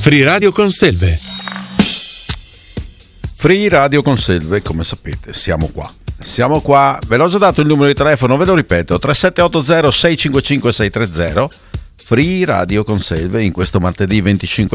Free Radio Conselve. Free Radio Conselve, come sapete, siamo qua. Ve l'ho già dato il numero di telefono, ve lo ripeto: 3780 655 630. Free Radio Conselve in questo martedì 25